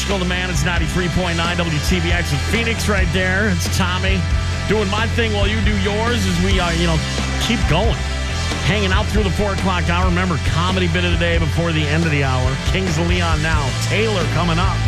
Frisco, the man is 93.9 WTBX in Phoenix right there. It's Tommy doing my thing while you do yours as we, keep going. Hanging out through the 4 o'clock hour. Remember, comedy bit of the day before the end of the hour. Kings of Leon now. Taylor coming up.